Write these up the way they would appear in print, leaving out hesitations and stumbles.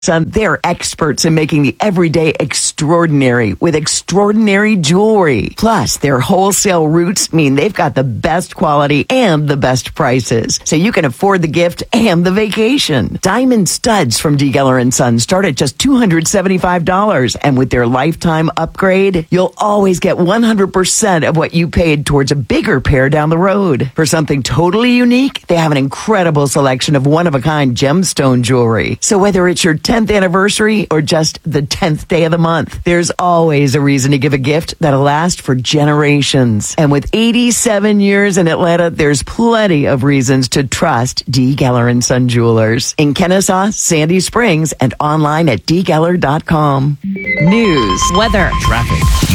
Son, they're experts in making the everyday extraordinary with extraordinary jewelry. Plus, their wholesale routes mean they've got the best quality and the best prices, so you can afford the gift and the vacation. Diamond studs from D. Geller & Son start at just $275, and with their lifetime upgrade, you'll always get 100% of what you paid towards a bigger pair down the road. For something totally unique, they have an incredible selection of one-of-a-kind gemstone jewelry. So whether it's your 10th anniversary or just the 10th day of the month, there's always a reason to give a gift that'll last for generations. And with 87 years in Atlanta, there's plenty of reasons to trust D. Geller & Son Jewelers in Kennesaw, Sandy Springs, and online at dgeller.com. News, weather, traffic.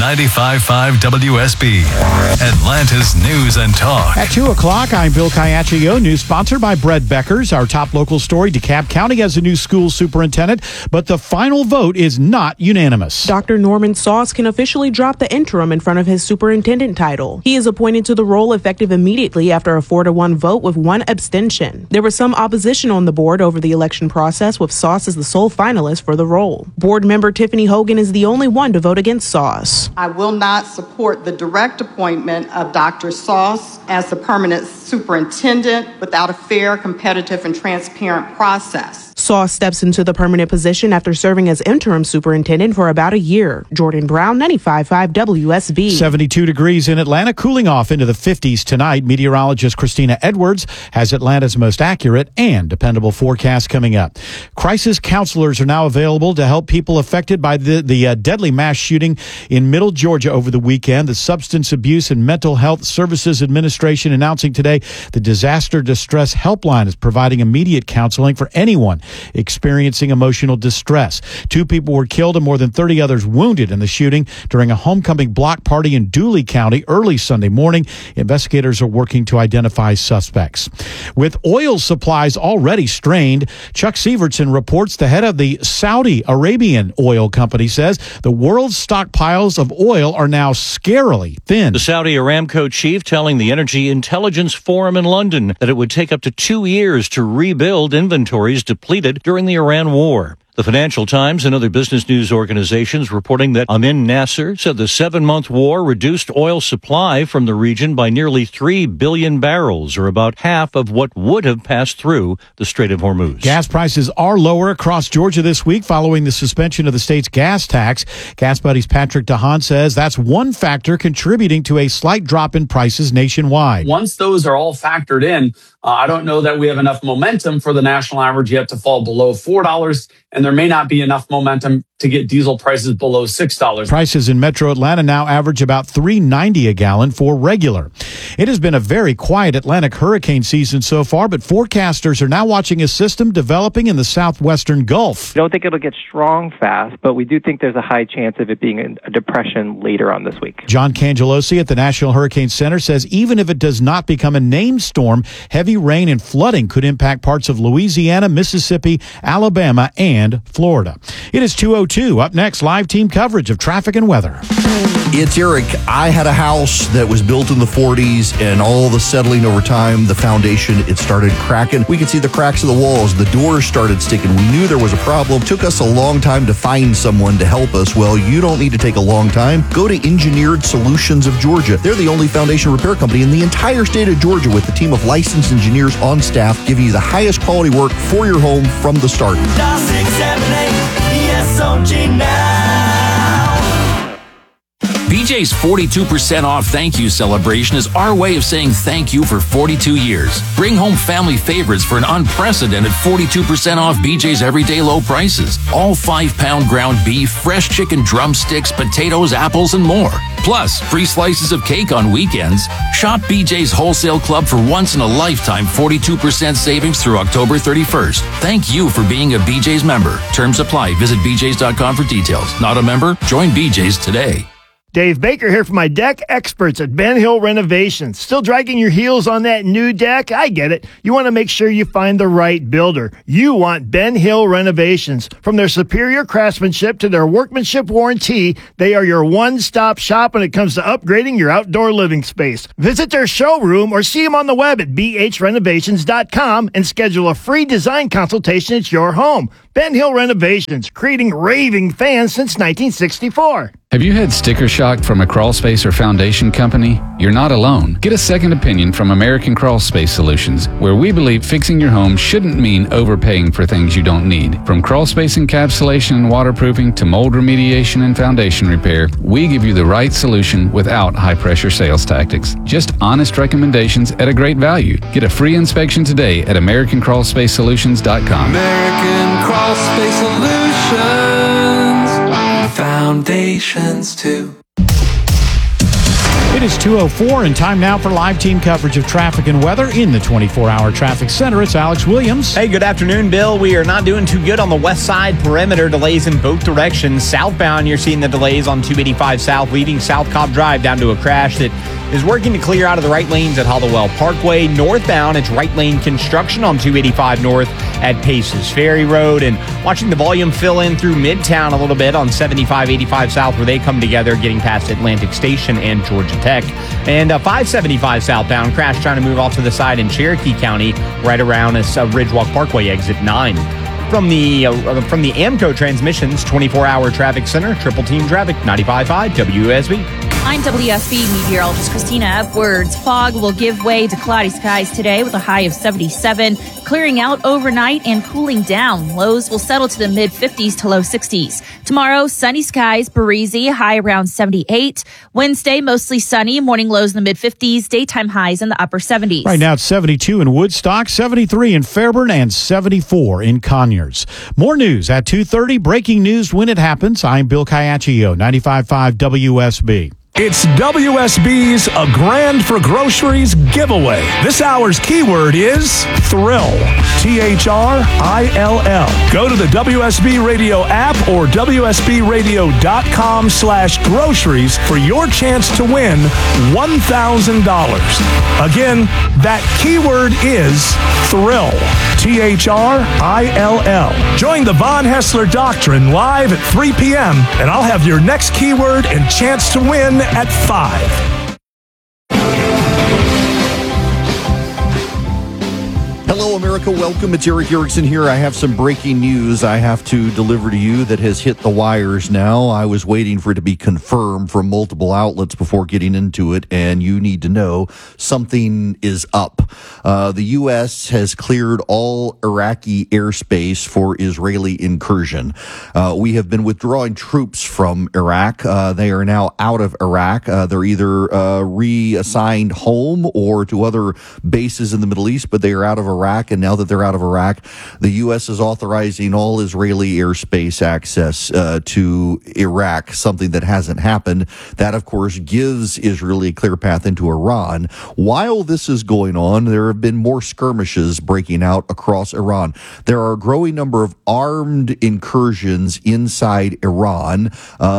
95.5 WSB, Atlanta's News and Talk. At 2 o'clock, I'm Bill Caiaccio. News sponsored by Brett Beckers. Our top local story, DeKalb County has a new school superintendent, but the final vote is not unanimous. Dr. Norman Sauce can officially drop the interim in front of his superintendent title. He is appointed to the role effective immediately after a 4-1 vote with one abstention. There was some opposition on the board over the election process, with Sauce as the sole finalist for the role. Board member Tiffany Hogan is the only one to vote against Sauce. I will not support the direct appointment of Dr. Sauce as the permanent superintendent without a fair, competitive, and transparent process. Sauce steps into the permanent position after serving as interim superintendent for about a year. Jordan Brown, 95.5 WSB. 72 degrees in Atlanta, cooling off into the 50s tonight. Meteorologist Christina Edwards has Atlanta's most accurate and dependable forecast coming up. Crisis counselors are now available to help people affected by the deadly mass shooting in Middle Georgia over the weekend. The Substance Abuse and Mental Health Services Administration announcing today the Disaster Distress Helpline is providing immediate counseling for anyone experiencing emotional distress. 2 people were killed and more than 30 others wounded in the shooting during a homecoming block party in Dooley County early Sunday morning. Investigators are working to identify suspects. With oil supplies already strained, Chuck Sievertson reports the head of the Saudi Arabian oil company says the world's stockpiles of oil are now scarily thin. The Saudi Aramco chief telling the Energy Intelligence Forum in London that it would take up to 2 years to rebuild inventories depleted during the Iran war. The Financial Times and other business news organizations reporting that Amin Nasser said the 7-month war reduced oil supply from the region by nearly 3 billion barrels, or about half of what would have passed through the Strait of Hormuz. Gas prices are lower across Georgia this week following the suspension of the state's gas tax. Gas Buddy's Patrick DeHaan says that's one factor contributing to a slight drop in prices nationwide. Once those are all factored in, I don't know that we have enough momentum for the national average yet to fall below $4, and there may not be enough momentum to get diesel prices below $6. Prices in Metro Atlanta now average about $3.90 a gallon for regular. It has been a very quiet Atlantic hurricane season so far, but forecasters are now watching a system developing in the southwestern Gulf. I don't think it'll get strong fast, but we do think there's a high chance of it being a depression later on this week. John Cangelosi at the National Hurricane Center says even if it does not become a named storm, heavy rain and flooding could impact parts of Louisiana, Mississippi, Alabama, and Florida. It is 2:02. Up next, live team coverage of traffic and weather. It's Eric. I had a house that was built in the 40s, and all the settling over time, the foundation, it started cracking. We could see the cracks of the walls. The doors started sticking. We knew there was a problem. Took us a long time to find someone to help us. Well, you don't need to take a long time. Go to Engineered Solutions of Georgia. They're the only foundation repair company in the entire state of Georgia with a team of licensed engineers on staff giving you the highest quality work for your home from the start. BJ's 42% off thank you celebration is our way of saying thank you for 42 years. Bring home family favorites for an unprecedented 42% off BJ's everyday low prices. All 5-pound ground beef, fresh chicken drumsticks, potatoes, apples, and more. Plus, free slices of cake on weekends. Shop BJ's Wholesale Club for once-in-a-lifetime 42% savings through October 31st. Thank you for being a BJ's member. Terms apply. Visit bjs.com for details. Not a member? Join BJ's today. Dave Baker here from my deck experts at Ben Hill Renovations. Still dragging your heels on that new deck? I get it. You want to make sure you find the right builder. You want Ben Hill Renovations. From their superior craftsmanship to their workmanship warranty, they are your one-stop shop when it comes to upgrading your outdoor living space. Visit their showroom or see them on the web at bhrenovations.com and schedule a free design consultation at your home. Ben Hill Renovations, creating raving fans since 1964. Have you had sticker shock from a crawl space or foundation company? You're not alone. Get a second opinion from American Crawl Space Solutions, where we believe fixing your home shouldn't mean overpaying for things you don't need. From crawl space encapsulation and waterproofing to mold remediation and foundation repair, we give you the right solution without high-pressure sales tactics. Just honest recommendations at a great value. Get a free inspection today at AmericanCrawlSpaceSolutions.com. American Crawl Space Solutions. Foundations too. It is 2:04 and time now for live team coverage of traffic and weather in the 24-hour traffic center. It's Alex Williams. Hey, good afternoon, Bill. We are not doing too good on the west side perimeter. Delays in both directions. Southbound, you're seeing the delays on 285 South, leading South Cobb Drive down to a crash that is working to clear out of the right lanes at Hollowell Parkway. Northbound, it's right lane construction on 285 North at Paces Ferry Road. And watching the volume fill in through Midtown a little bit on 75-85 South, where they come together, getting past Atlantic Station and Georgia Tech. And 575 southbound, crash trying to move off to the side in Cherokee County, right around this Ridgewalk Parkway exit 9. From the AMCO Transmissions 24-hour traffic center, triple team traffic, 95.5 WSB. I'm WSB meteorologist Christina Edwards. Fog will give way to cloudy skies today with a high of 77, clearing out overnight and cooling down. Lows will settle to the mid-50s to low 60s. Tomorrow, sunny skies, breezy, high around 78. Wednesday, mostly sunny, morning lows in the mid-50s, daytime highs in the upper 70s. Right now, it's 72 in Woodstock, 73 in Fairburn, and 74 in Conyers. More news at 2:30. Breaking news when it happens. I'm Bill Caiaccio, 95.5 WSB. It's WSB's A Grand for Groceries giveaway. This hour's keyword is thrill. THRILL. Go to the WSB Radio app or WSBRadio.com/groceries for your chance to win $1,000. Again, that keyword is thrill. THRILL. Join the Von Hessler Doctrine live at 3 p.m. and I'll have your next keyword and chance to win at 5. Hello, America. Welcome. It's Eric Erickson here. I have some breaking news I have to deliver to you that has hit the wires now. I was waiting for it to be confirmed from multiple outlets before getting into it, and you need to know something is up. The U.S. has cleared all Iraqi airspace for Israeli incursion. We have been withdrawing troops from Iraq. They are now out of Iraq. They're either reassigned home or to other bases in the Middle East, but they are out of Iraq. And now that they're out of Iraq, the U.S. is authorizing all Israeli airspace access to Iraq, something that hasn't happened. That, of course, gives Israel a clear path into Iran. While this is going on, there have been more skirmishes breaking out across Iran. There are a growing number of armed incursions inside Iran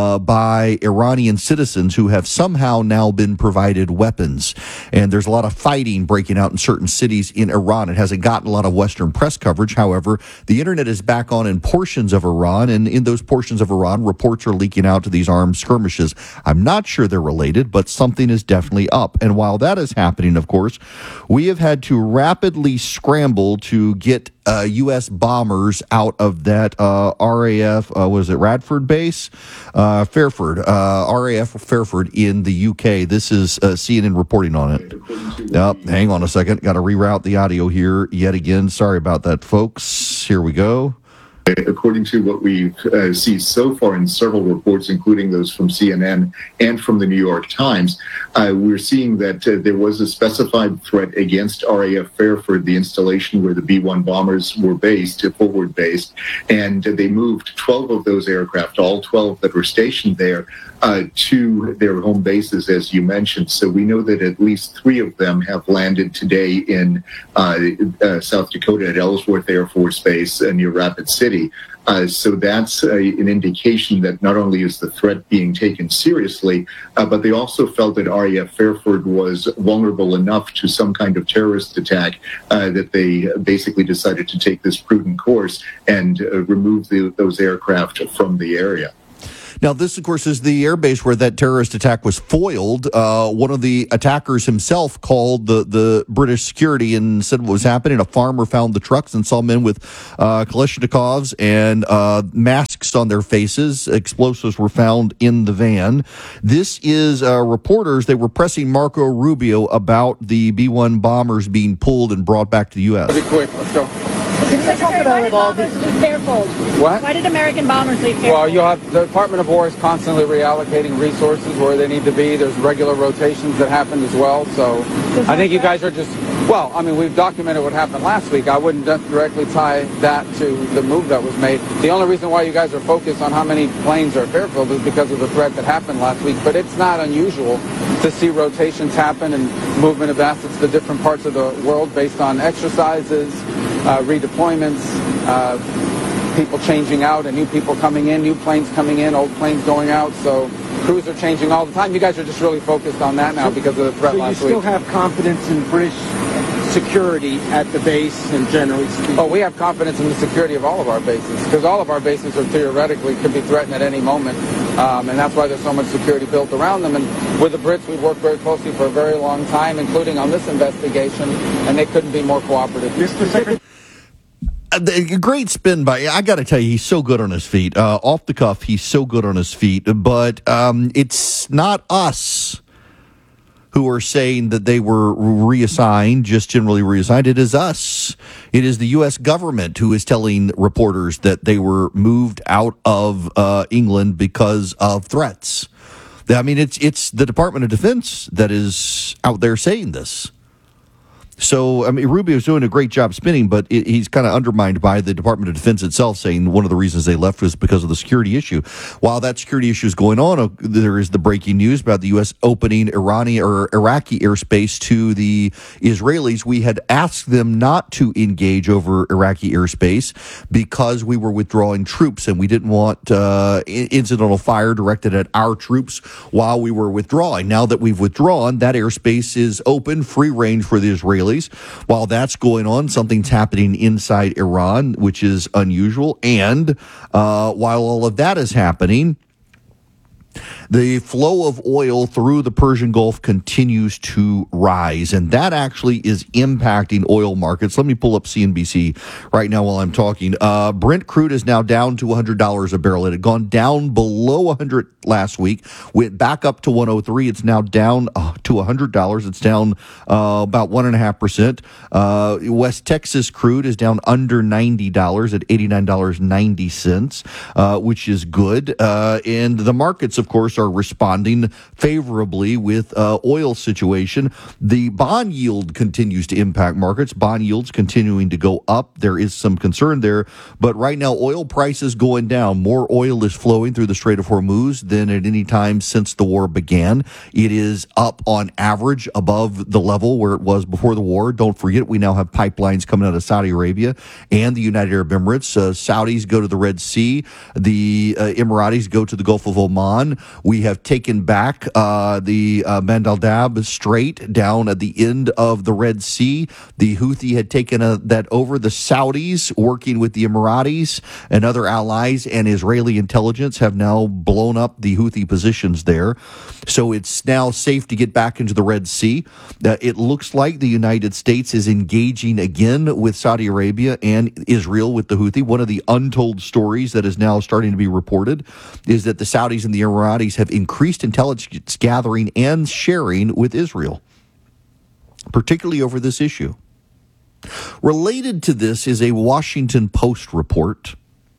by Iranian citizens who have somehow now been provided weapons. And there's a lot of fighting breaking out in certain cities in Iran. It hasn't gotten a lot of Western press coverage. However, the internet is back on in portions of Iran, and in those portions of Iran, reports are leaking out to these armed skirmishes. I'm not sure they're related, but something is definitely up. And while that is happening, of course, we have had to rapidly scramble to get U.S. bombers out of that RAF, was it Radford base? Fairford, RAF Fairford in the UK. This is CNN reporting on it. Hang on a second. Got to reroute the audio here yet again. Sorry about that, folks. Here we go. According to what we see so far in several reports, including those from CNN and from the New York Times, we're seeing that there was a specified threat against RAF Fairford, the installation where the B-1 bombers were based, forward based, and they moved 12 of those aircraft, all 12 that were stationed there, to their home bases, as you mentioned. So we know that at least 3 of them have landed today in South Dakota at Ellsworth Air Force Base near Rapid City. capacity. So that's an indication that not only is the threat being taken seriously, but they also felt that RAF Fairford was vulnerable enough to some kind of terrorist attack that they basically decided to take this prudent course and remove those aircraft from the area. Now, this, of course, is the airbase where that terrorist attack was foiled. One of the attackers himself called the British security and said what was happening. A farmer found the trucks and saw men with Kalashnikovs and masks on their faces. Explosives were found in the van. This is reporters. They were pressing Marco Rubio about the B-1 bombers being pulled and brought back to the U.S. Be quick. Let's go. What? Why did American bombers leave Fairfield? Well, you'll have the Department of War is constantly reallocating resources where they need to be. There's regular rotations that happen as well. So I think you guys are just, well, I mean, we've documented what happened last week. I wouldn't directly tie that to the move that was made. The only reason why you guys are focused on how many planes are at Fairfield is because of the threat that happened last week. But it's not unusual to see rotations happen and movement of assets to different parts of the world based on exercises, redeployments, people changing out and new people coming in, new planes coming in, old planes going out. So crews are changing all the time. You guys are just really focused on that now because of the threat last week. So you still have confidence in British security at the base and generally speaking? Oh, we have confidence in the security of all of our bases because all of our bases are theoretically could be threatened at any moment. And that's why there's so much security built around them. And with the Brits, we've worked very closely for a very long time, including on this investigation, and they couldn't be more cooperative. Mr. Secretary. A great spin by, I got to tell you, he's so good on his feet. Off the cuff, he's so good on his feet. But it's not us who are saying that they were reassigned, just generally reassigned. It is us. It is the U.S. government who is telling reporters that they were moved out of England because of threats. I mean, it's the Department of Defense that is out there saying this. So, I mean, Rubio's doing a great job spinning, but he's kind of undermined by the Department of Defense itself, saying one of the reasons they left was because of the security issue. While that security issue is going on, there is the breaking news about the U.S. opening Iraqi airspace to the Israelis. We had asked them not to engage over Iraqi airspace because we were withdrawing troops, and we didn't want incidental fire directed at our troops while we were withdrawing. Now that we've withdrawn, that airspace is open, free range for the Israelis. While that's going on, something's happening inside Iran, which is unusual. And while all of that is happening, the flow of oil through the Persian Gulf continues to rise, and that actually is impacting oil markets. Let me pull up CNBC right now while I'm talking. Brent crude is now down to $100 a barrel. It had gone down below 100 last week, went back up to 103. It's now down to $100. It's down about 1.5%. West Texas crude is down under $90 at $89.90, which is good. And the markets, of course, are responding favorably with oil situation. The bond yield continues to impact markets. Bond yields continuing to go up. There is some concern there, but right now oil prices going down. More oil is flowing through the Strait of Hormuz than at any time since the war began. It is up on average above the level where it was before the war. Don't forget, we now have pipelines coming out of Saudi Arabia and the United Arab Emirates. Saudis go to the Red Sea. The Emiratis go to the Gulf of Oman. We have taken back the Bab el-Mandeb Strait down at the end of the Red Sea. The Houthi had taken that over. The Saudis, working with the Emiratis and other allies and Israeli intelligence, have now blown up the Houthi positions there. So it's now safe to get back into the Red Sea. It looks like the United States is engaging again with Saudi Arabia and Israel with the Houthi. One of the untold stories that is now starting to be reported is that the Saudis and the Emiratis have increased intelligence gathering and sharing with Israel, particularly over this issue. Related to this is a Washington Post report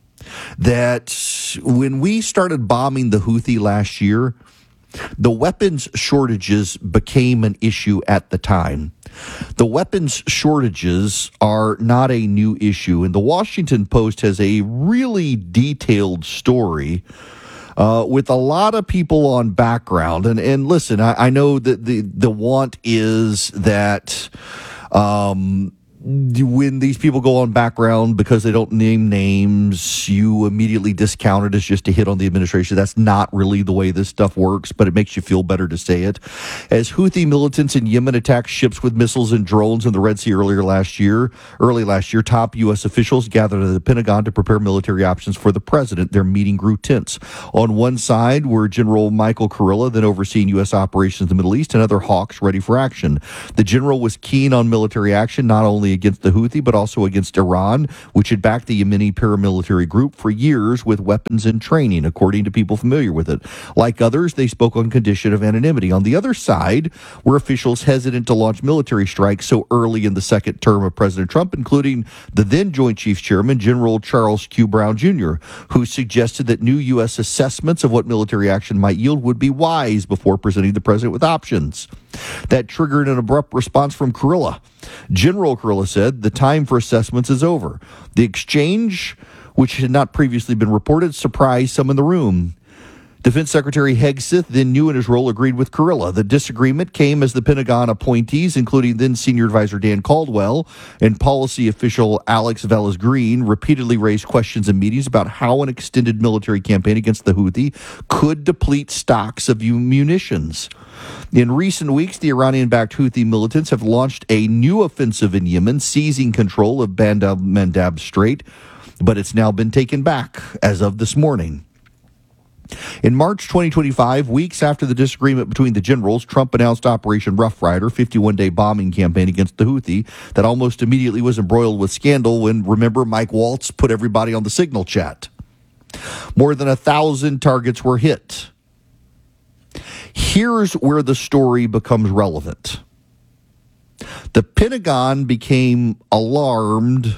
that when we started bombing the Houthi last year, the weapons shortages became an issue at the time. The weapons shortages are not a new issue, and the Washington Post has a really detailed story with a lot of people on background. And listen, I know that the want is that when these people go on background because they don't name names, you immediately discount it as just a hit on the administration. That's not really the way this stuff works, but it makes you feel better to say it. As Houthi militants in Yemen attacked ships with missiles and drones in the Red Sea early last year, top U.S. officials gathered at the Pentagon to prepare military options for the president. Their meeting grew tense. On one side were General Michael Kurilla, then overseeing U.S. operations in the Middle East, and other hawks ready for action. The general was keen on military action, not only against the Houthi, but also against Iran, which had backed the Yemeni paramilitary group for years with weapons and training, according to people familiar with it. Like others, they spoke on condition of anonymity. On the other side were officials hesitant to launch military strikes so early in the second term of President Trump, including the then Joint Chiefs Chairman, General Charles Q. Brown Jr., who suggested that new U.S. assessments of what military action might yield would be wise before presenting the president with options. That triggered an abrupt response from Kurilla. General Kurilla said, "The time for assessments is over." The exchange, which had not previously been reported, surprised some in the room. Defense Secretary Hegseth, then new in his role, agreed with Kurilla. The disagreement came as the Pentagon appointees, including then Senior Advisor Dan Caldwell and policy official Alex Valles-Green, repeatedly raised questions in meetings about how an extended military campaign against the Houthi could deplete stocks of munitions. In recent weeks, the Iranian-backed Houthi militants have launched a new offensive in Yemen, seizing control of Bab el-Mandab Strait, but it's now been taken back as of this morning. In March 2025, weeks after the disagreement between the generals, Trump announced Operation Rough Rider, 51-day bombing campaign against the Houthi that almost immediately was embroiled with scandal when, remember, Mike Waltz put everybody on the signal chat. More than 1,000 targets were hit. Here's where the story becomes relevant. The Pentagon became alarmed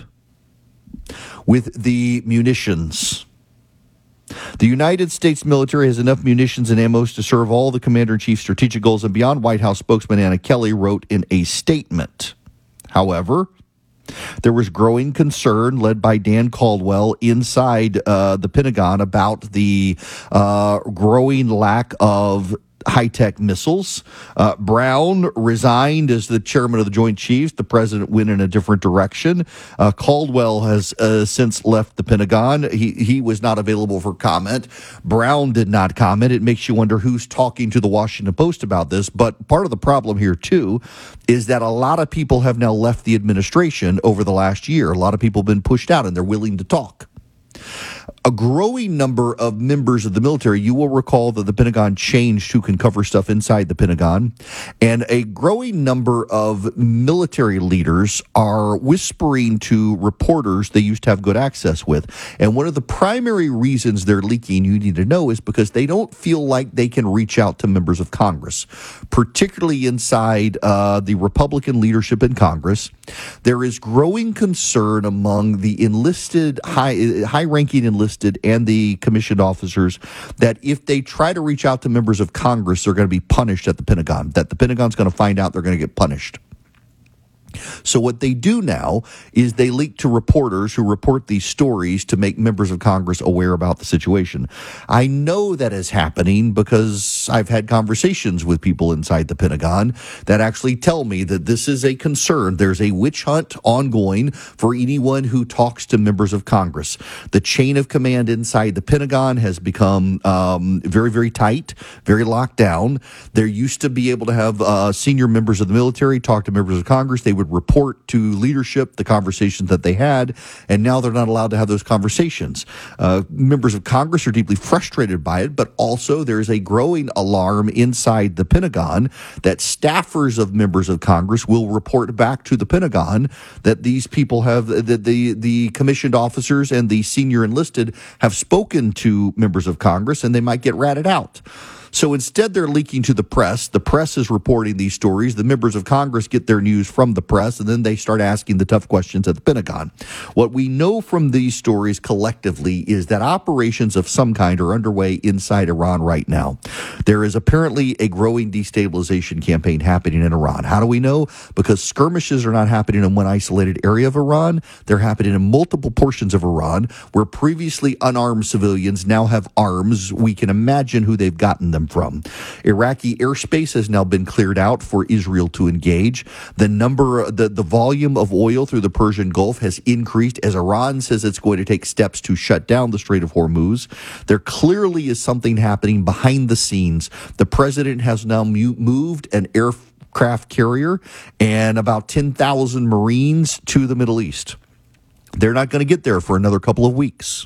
with the munitions. The United States military has enough munitions and ammo to serve all the Commander-in-Chief's strategic goals and beyond, White House spokesman Anna Kelly wrote in a statement. However, there was growing concern led by Dan Caldwell inside the Pentagon about the growing lack of high-tech missiles. Brown resigned as the chairman of the Joint Chiefs. The president went in a different direction. Caldwell has since left the Pentagon. He was not available for comment. Brown did not comment. It makes you wonder who's talking to the Washington Post about this. But part of the problem here, too, is that a lot of people have now left the administration over the last year. A lot of people have been pushed out, and they're willing to talk. A growing number of members of the military, you will recall that the Pentagon changed who can cover stuff inside the Pentagon, and a growing number of military leaders are whispering to reporters they used to have good access with. And one of the primary reasons they're leaking, you need to know, is because they don't feel like they can reach out to members of Congress, particularly inside the Republican leadership in Congress. There is growing concern among the enlisted, high-ranking enlisted and the commissioned officers that if they try to reach out to members of Congress, they're going to be punished at the Pentagon, that the Pentagon's going to find out they're going to get punished. So what they do now is they leak to reporters who report these stories to make members of Congress aware about the situation. I know that is happening because I've had conversations with people inside the Pentagon that actually tell me that this is a concern. There's a witch hunt ongoing for anyone who talks to members of Congress. The chain of command inside the Pentagon has become very, very tight, very locked down. There used to be able to have senior members of the military talk to members of Congress. They would report to leadership the conversations that they had, and now they're not allowed to have those conversations. Members of Congress are deeply frustrated by it, but also there is a growing alarm inside the Pentagon that staffers of members of Congress will report back to the Pentagon that these people have, that the commissioned officers and the senior enlisted have spoken to members of Congress, and they might get ratted out. So instead, they're leaking to the press. The press is reporting these stories. The members of Congress get their news from the press, and then they start asking the tough questions at the Pentagon. What we know from these stories collectively is that operations of some kind are underway inside Iran right now. There is apparently a growing destabilization campaign happening in Iran. How do we know? Because skirmishes are not happening in one isolated area of Iran. They're happening in multiple portions of Iran where previously unarmed civilians now have arms. We can imagine who they've gotten them them from. Iraqi airspace has now been cleared out for Israel to engage. The volume of oil through the Persian Gulf has increased as Iran says it's going to take steps to shut down the Strait of Hormuz. There clearly is something happening behind the scenes. The president has now moved an aircraft carrier and about 10,000 Marines to the Middle East. They're not going to get there for another couple of weeks.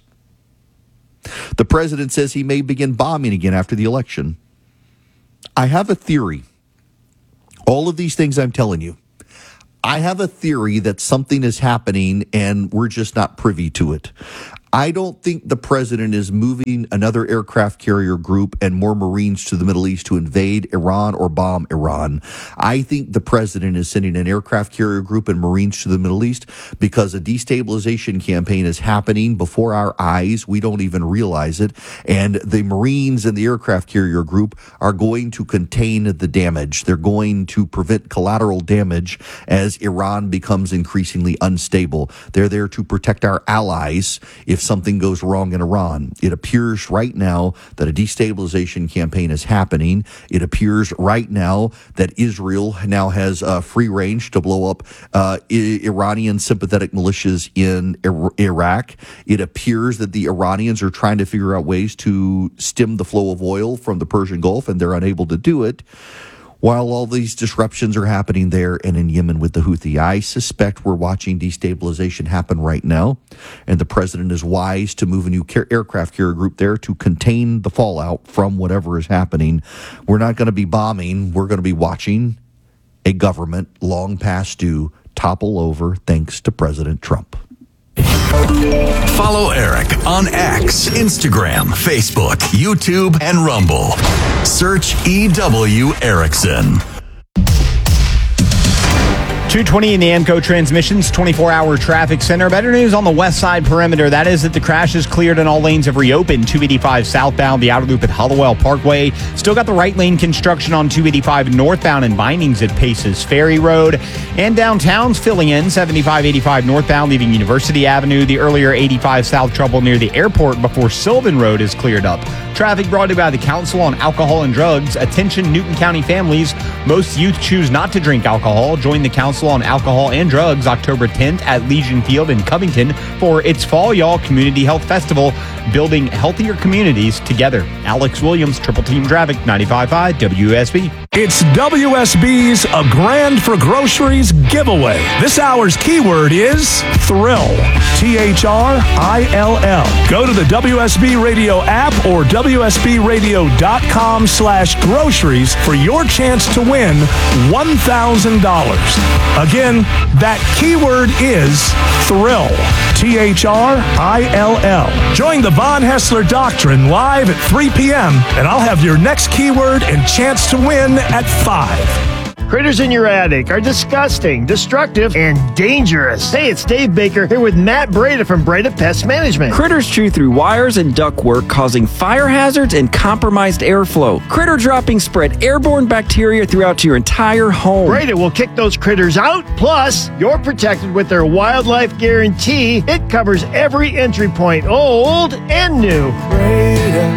The president says he may begin bombing again after the election. I have a theory. All of these things I'm telling you, I have a theory that something is happening and we're just not privy to it. I don't think the president is moving another aircraft carrier group and more Marines to the Middle East to invade Iran or bomb Iran. I think the president is sending an aircraft carrier group and Marines to the Middle East because a destabilization campaign is happening before our eyes. We don't even realize it. And the Marines and the aircraft carrier group are going to contain the damage. They're going to prevent collateral damage as Iran becomes increasingly unstable. They're there to protect our allies if something goes wrong in Iran. It appears right now that a destabilization campaign is happening. It appears right now that Israel now has free range to blow up Iranian sympathetic militias in Iraq. It appears that the Iranians are trying to figure out ways to stem the flow of oil from the Persian Gulf, and they're unable to do it. While all these disruptions are happening there and in Yemen with the Houthi, I suspect we're watching destabilization happen right now, and the president is wise to move a new aircraft carrier group there to contain the fallout from whatever is happening. We're not going to be bombing. We're going to be watching a government long past due topple over thanks to President Trump. Follow Eric on X, Instagram, Facebook, YouTube, and Rumble. Search EW Erickson. 220 in the AMCO Transmissions 24-hour traffic center. Better news on the west side perimeter. That is that the crash is cleared and all lanes have reopened. 285 southbound, the outer loop at Hollowell Parkway. Still got the right lane construction on 285 northbound and bindings at Paces Ferry Road. And downtown's filling in. 75-85 northbound, leaving University Avenue. The earlier 85 south trouble near the airport before Sylvan Road is cleared up. Traffic brought to you by the Council on Alcohol and Drugs. Attention Newton County families. Most youth choose not to drink alcohol. Join the Council on Alcohol and Drugs October 10th at Legion Field in Covington for its Fall Y'all Community Health Festival, building healthier communities together. Alex Williams, Triple Team Traffic, 95.5 WSB. It's WSB's A Grand for Groceries giveaway. This hour's keyword is thrill. THRILL. Go to the WSB Radio app or WSBradio.com/groceries for your chance to win $1,000. Again, that keyword is thrill. THRILL. Join the Von Hessler Doctrine live at 3 p.m. and I'll have your next keyword and chance to win at 5. Critters in your attic are disgusting, destructive, and dangerous. Hey, it's Dave Baker here with Matt Breda from Breda Pest Management. Critters chew through wires and ductwork, causing fire hazards and compromised airflow. Critter droppings spread airborne bacteria throughout your entire home. Breda will kick those critters out. Plus, you're protected with their wildlife guarantee. It covers every entry point, old and new. Breda,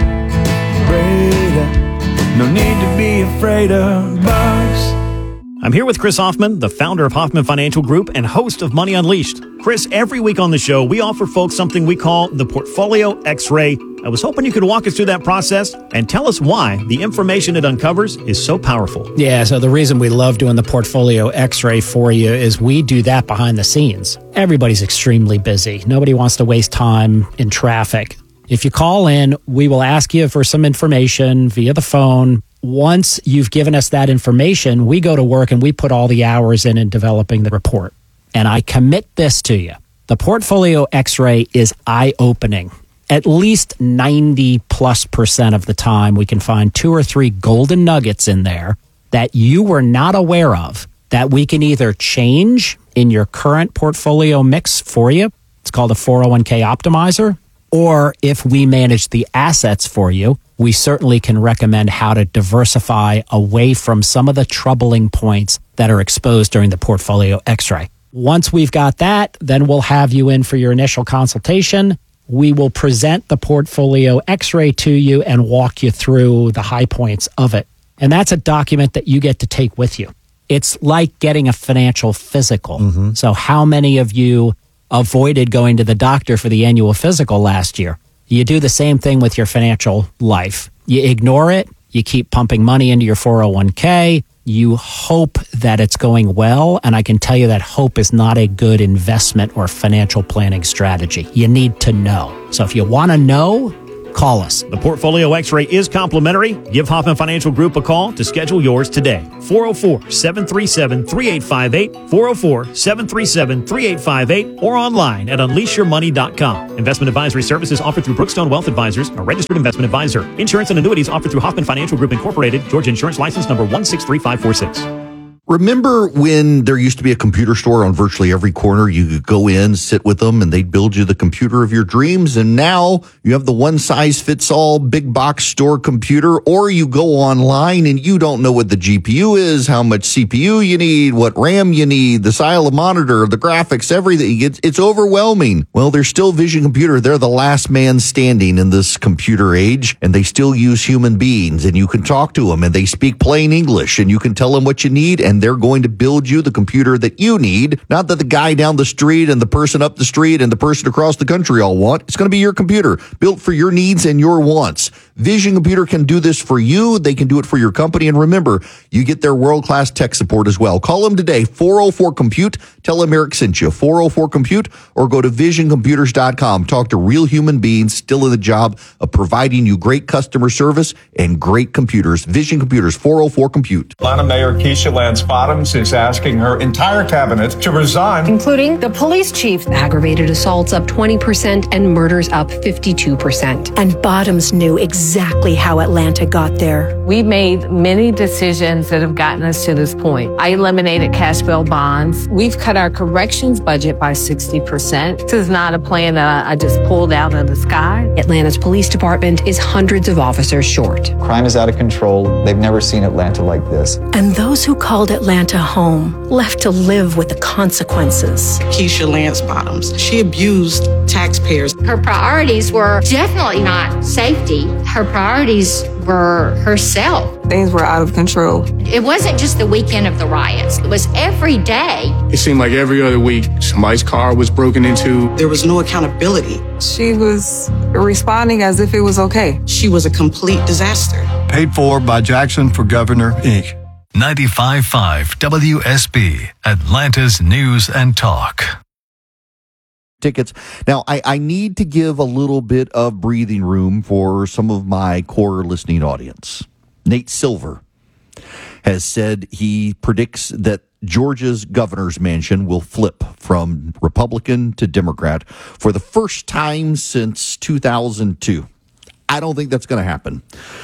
no need to be afraid of bugs. I'm here with Chris Hoffman, the founder of Hoffman Financial Group and host of Money Unleashed. Chris, every week on the show, we offer folks something we call the Portfolio X-Ray. I was hoping you could walk us through that process and tell us why the information it uncovers is so powerful. Yeah, so the reason we love doing the Portfolio X-Ray for you is we do that behind the scenes. Everybody's extremely busy. Nobody wants to waste time in traffic. If you call in, we will ask you for some information via the phone. Once you've given us that information, we go to work and we put all the hours in developing the report. And I commit this to you. The Portfolio X-Ray is eye-opening. At least 90+% of the time, we can find 2 or 3 golden nuggets in there that you were not aware of that we can either change in your current portfolio mix for you. It's called a 401k optimizer. Or if we manage the assets for you, we certainly can recommend how to diversify away from some of the troubling points that are exposed during the Portfolio X-Ray. Once we've got that, then we'll have you in for your initial consultation. we will present the portfolio x-ray to you and walk you through the high points of it. And that's a document that you get to take with you. It's like getting a financial physical. So how many of you avoided going to the doctor for the annual physical last year? You do the same thing with your financial life. You ignore it. You keep pumping money into your 401k. You hope that it's going well. And I can tell you that hope is not a good investment or financial planning strategy. You need to know. So if you want to know, call us. The Portfolio X-ray is complimentary. Give Hoffman Financial Group a call to schedule yours today. 404-737-3858, 404-737-3858, or online at unleashyourmoney.com. Investment advisory services offered through Brookstone Wealth Advisors, a registered investment advisor. Insurance and annuities offered through Hoffman Financial Group Incorporated, Georgia Insurance License number 163546. Remember when there used to be a computer store on virtually every corner? You could go in, sit with them, and they'd build you the computer of your dreams. And now you have the one-size-fits-all big box store computer, or you go online and you don't know what the GPU is, how much CPU you need, what RAM you need, the style of monitor, the graphics, everything. It's overwhelming. Well, there's still Vision Computer. They're the last man standing in this computer age, and they still use human beings, and you can talk to them, and they speak plain English, and you can tell them what you need, and they're going to build you the computer that you need, not that the guy down the street and the person up the street and the person across the country all want. It's going to be your computer, built for your needs and your wants. Vision Computer can do this for you. They can do it for your company. And remember, you get their world-class tech support as well. Call them today, 404-COMPUTE. Tell them Eric sent you, 404-COMPUTE, or go to visioncomputers.com. Talk to real human beings still in the job of providing you great customer service and great computers. Vision Computers, 404-COMPUTE. Atlanta Mayor Keisha Lance Bottoms is asking her entire cabinet to resign, including the police chief. Aggravated assaults up 20% and murders up 52%. And Bottoms knew exactly how Atlanta got there. We made many decisions that have gotten us to this point. I eliminated cash bail bonds. We've cut our corrections budget by 60%. This is not a plan that I just pulled out of the sky. Atlanta's police department is hundreds of officers short. Crime is out of control. They've never seen Atlanta like this. And those who called Atlanta home left to live with the consequences. Keisha Lance Bottoms, she abused taxpayers. Her priorities were definitely not safety. Her priorities were herself. Things were out of control. It wasn't just the weekend of the riots. It was every day. It seemed like every other week, somebody's car was broken into. There was no accountability. She was responding as if it was okay. She was a complete disaster. Paid for by Jackson for Governor, Inc. 95.5 WSB, Atlanta's News and Talk. Tickets. Now, I need to give a little bit of breathing room for some of my core listening audience. Nate Silver has said he predicts that Georgia's governor's mansion will flip from Republican to Democrat for the first time since 2002. I don't think that's going to happen.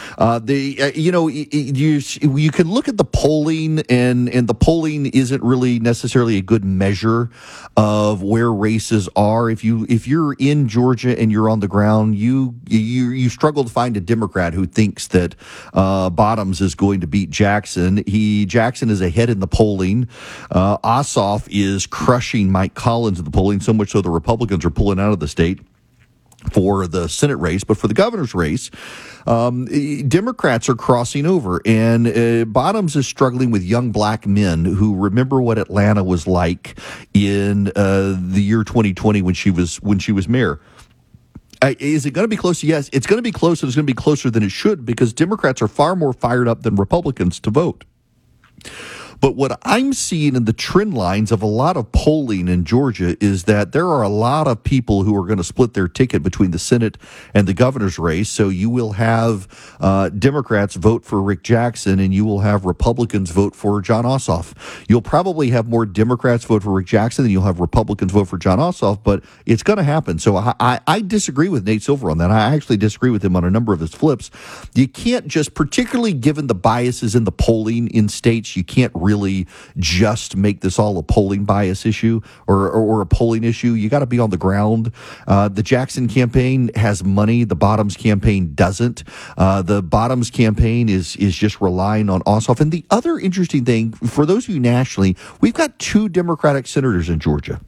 You can look at the polling, and the polling isn't really necessarily a good measure of where races are. If you're in Georgia and you're on the ground, you struggle to find a Democrat who thinks that Bottoms is going to beat Jackson. Jackson is ahead in the polling. Ossoff is crushing Mike Collins in the polling, so much so the Republicans are pulling out of the state for the Senate race. But for the governor's race, Democrats are crossing over, and Bottoms is struggling with young black men who remember what Atlanta was like in the year 2020 when she was mayor. Is it going to be close? Yes, it's going to be close, and it's going to be closer than it should, because Democrats are far more fired up than Republicans to vote. But what I'm seeing in the trend lines of a lot of polling in Georgia is that there are a lot of people who are going to split their ticket between the Senate and the governor's race. So you will have Democrats vote for Rick Jackson, and you will have Republicans vote for Jon Ossoff. You'll probably have more Democrats vote for Rick Jackson than you'll have Republicans vote for Jon Ossoff, but it's going to happen. So I disagree with Nate Silver on that. I actually disagree with him on a number of his flips. You can't just, particularly given the biases in the polling in states, you can't really just make this all a polling bias issue or a polling issue. You got to be on the ground. The Jackson campaign has money. The Bottoms campaign doesn't. The Bottoms campaign is just relying on Ossoff. And the other interesting thing, for those of you nationally, we've got 2 Democratic senators in Georgia.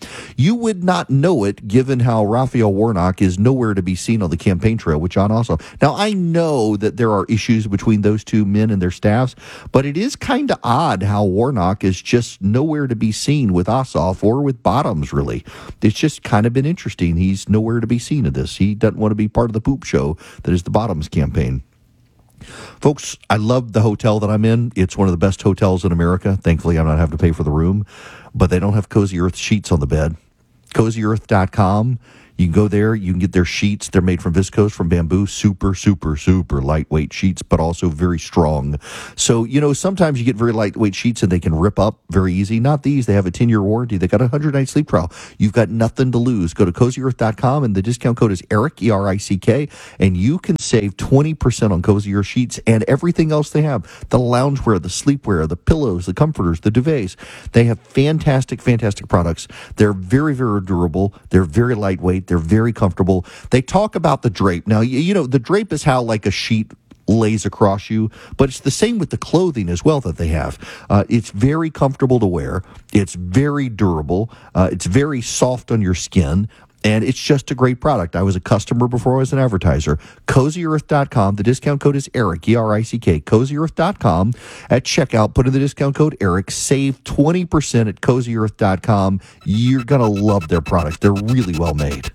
You would not know it given how Raphael Warnock is nowhere to be seen on the campaign trail with John Ossoff. Now, I know that there are issues between those two men and their staffs, but it is kind of odd how Warnock is just nowhere to be seen with Ossoff or with Bottoms, really. It's just kind of been interesting. He's nowhere to be seen in this. He doesn't want to be part of the poop show that is the Bottoms campaign. Folks, I love the hotel that I'm in. It's one of the best hotels in America. Thankfully, I'm not having to pay for the room, but they don't have Cozy Earth sheets on the bed. CozyEarth.com. You can go there. You can get their sheets. They're made from viscose, from bamboo. Super, super, super lightweight sheets, but also very strong. So, sometimes you get very lightweight sheets and they can rip up very easy. Not these. They have a 10-year warranty. They got a 100-night sleep trial. You've got nothing to lose. Go to CozyEarth.com, and the discount code is ERIC, E-R-I-C-K, and you can save 20% on Cozy Earth sheets and everything else they have. The loungewear, the sleepwear, the pillows, the comforters, the duvets. They have fantastic, fantastic products. They're very, very durable. They're very lightweight. They're very comfortable. They talk about the drape. Now, the drape is how like a sheet lays across you, but it's the same with the clothing as well that they have. It's very comfortable to wear. It's very durable. It's very soft on your skin. And it's just a great product. I was a customer before I was an advertiser. CozyEarth.com. The discount code is ERIC, E-R-I-C-K. CozyEarth.com. At checkout, put in the discount code ERIC. Save 20% at CozyEarth.com. You're going to love their products. They're really well made.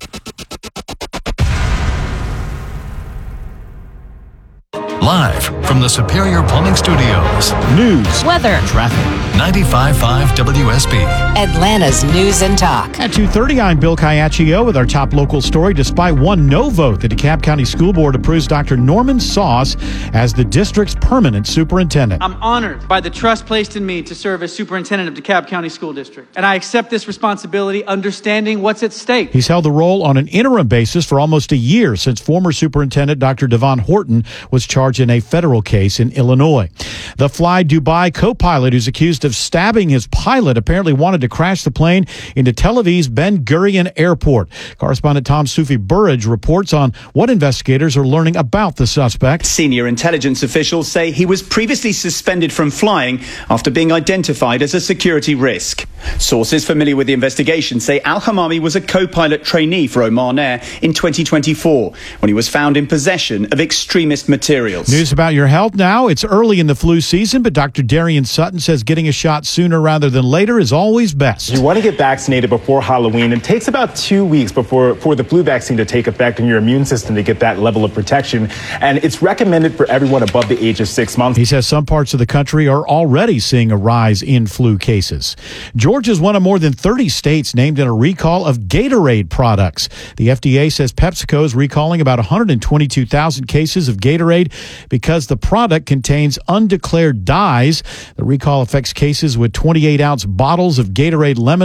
Live from the Superior Plumbing Studios. News, weather, traffic. 95.5 WSB. Atlanta's News and Talk. At 2:30, I'm Bill Caiaccio with our top local story. Despite one no vote, the DeKalb County School Board approves Dr. Norman Sauce as the district's permanent superintendent. I'm honored by the trust placed in me to serve as superintendent of DeKalb County School District, and I accept this responsibility, understanding what's at stake. He's held the role on an interim basis for almost a year since former superintendent Dr. Devon Horton was charged in a federal case in Illinois. The Fly Dubai co-pilot who's accused of stabbing his pilot apparently wanted to crash the plane into Tel Aviv's Ben Gurion Airport. Correspondent Tom Sufi Burridge reports on what investigators are learning about the suspect. Senior intelligence officials say he was previously suspended from flying after being identified as a security risk. Sources familiar with the investigation say Al-Hamami was a co-pilot trainee for Oman Air in 2024 when he was found in possession of extremist materials. News about your health now. It's early in the flu season, but Dr. Darian Sutton says getting a shot sooner rather than later is always best. You want to get vaccinated before Halloween. It takes about 2 weeks for the flu vaccine to take effect in your immune system to get that level of protection. And it's recommended for everyone above the age of 6 months. He says some parts of the country are already seeing a rise in flu cases. Georgia is one of more than 30 states named in a recall of Gatorade products. The FDA says PepsiCo is recalling about 122,000 cases of Gatorade because the product contains undeclared dyes. The recall affects cases with 28-ounce bottles of Gatorade Lemon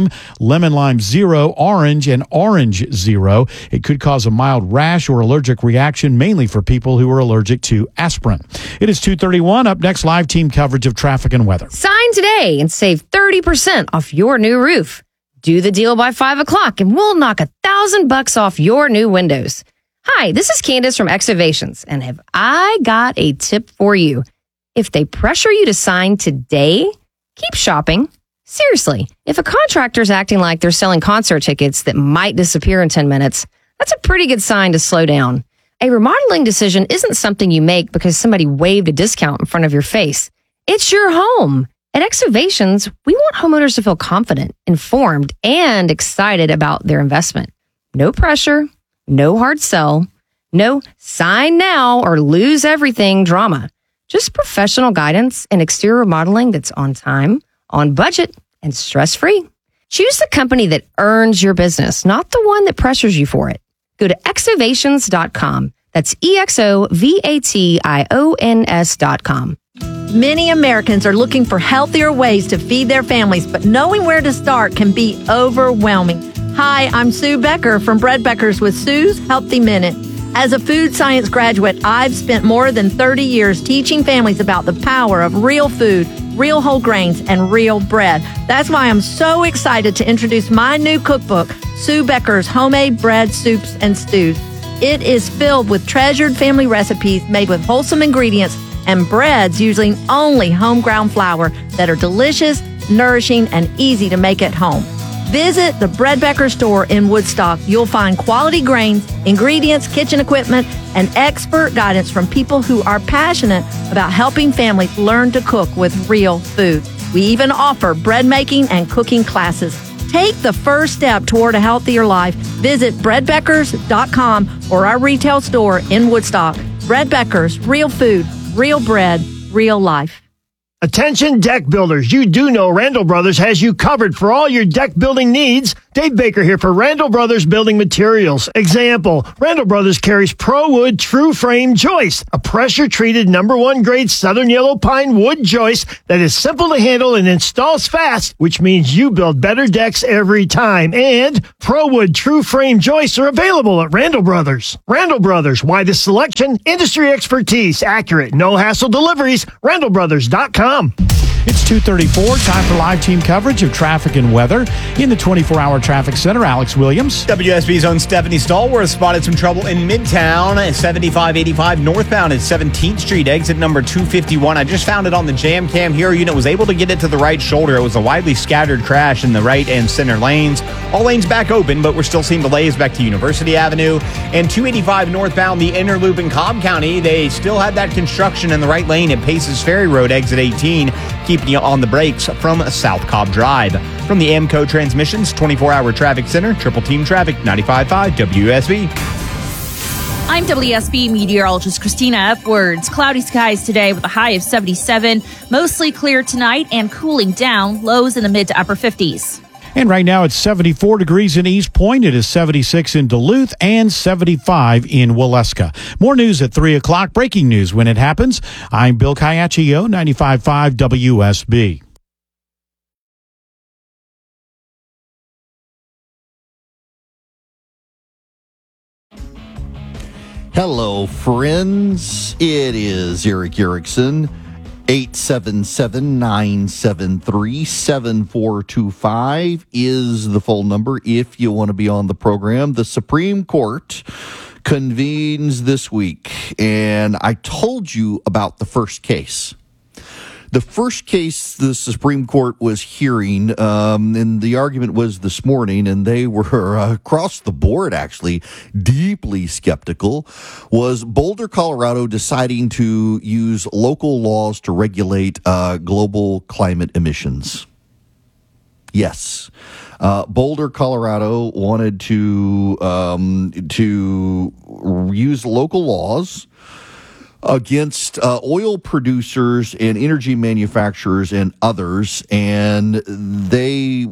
Lime Zero, Orange, and Orange Zero. It could cause a mild rash or allergic reaction, mainly for people who are allergic to aspirin. It is 2:31. Up next, live team coverage of traffic and weather. Sign today and save 30% off your new roof. Do the deal by 5 o'clock and we'll knock $1,000 off your new windows. Hi, this is Candace from Excavations, and have I got a tip for you. If they pressure you to sign today, keep shopping. Seriously, if a contractor's acting like they're selling concert tickets that might disappear in 10 minutes, that's a pretty good sign to slow down. A remodeling decision isn't something you make because somebody waved a discount in front of your face. It's your home. At Excavations, we want homeowners to feel confident, informed, and excited about their investment. No pressure. No hard sell, no sign now or lose everything drama. Just professional guidance and exterior remodeling that's on time, on budget, and stress-free. Choose the company that earns your business, not the one that pressures you for it. Go to Excavations.com. That's EXOVATIONS.com. Many Americans are looking for healthier ways to feed their families, but knowing where to start can be overwhelming. Hi, I'm Sue Becker from Bread Beckers with Sue's Healthy Minute. As a food science graduate, I've spent more than 30 years teaching families about the power of real food, real whole grains, and real bread. That's why I'm so excited to introduce my new cookbook, Sue Becker's Homemade Bread, Soups, and Stews. It is filled with treasured family recipes made with wholesome ingredients and breads using only home ground flour that are delicious, nourishing, and easy to make at home. Visit the Bread Becker store in Woodstock. You'll find quality grains, ingredients, kitchen equipment, and expert guidance from people who are passionate about helping families learn to cook with real food. We even offer bread making and cooking classes. Take the first step toward a healthier life. Visit breadbeckers.com or our retail store in Woodstock. Bread Beckers, real food, real bread, real life. Attention deck builders, you do know Randall Brothers has you covered for all your deck building needs. Dave Baker here for Randall Brothers Building Materials. Example, Randall Brothers carries ProWood True Frame Joist, a pressure-treated #1 grade Southern Yellow Pine wood joist that is simple to handle and installs fast, which means you build better decks every time. And ProWood True Frame Joists are available at Randall Brothers. Randall Brothers, widest selection, industry expertise, accurate, no-hassle deliveries, randallbrothers.com. It's 2:34, time for live team coverage of traffic and weather. In the 24-hour traffic center, Alex Williams. WSB's own Stephanie Stallworth spotted some trouble in Midtown at 7585 northbound at 17th Street, exit number 251. I just found it on the Jam Cam Hero unit, was able to get it to the right shoulder. It was a widely scattered crash in the right and center lanes. All lanes back open, but we're still seeing delays back to University Avenue. And 285 northbound, the inner loop in Cobb County, they still had that construction in the right lane at Paces Ferry Road, exit 18. Keeping you on the brakes from South Cobb Drive. From the AMCO Transmissions 24-hour traffic center, Triple Team Traffic, 95.5 WSB. I'm WSB meteorologist Christina Upwards. Cloudy skies today with a high of 77. Mostly clear tonight and cooling down. Lows in the mid to upper 50s. And right now it's 74 degrees in East Point. It is 76 in Duluth and 75 in Waleska. More news at 3 o'clock. Breaking news when it happens. I'm Bill Caiaccio, 95.5 WSB. Hello, friends. It is Eric Erickson. 877-973-7425 is the phone number if you want to be on the program. The Supreme Court convenes this week, and I told you about the first case. The first case the Supreme Court was hearing, and the argument was this morning, and they were across the board, actually, deeply skeptical, was Boulder, Colorado deciding to use local laws to regulate global climate emissions. Yes. Boulder, Colorado wanted to use local laws against oil producers and energy manufacturers and others, and they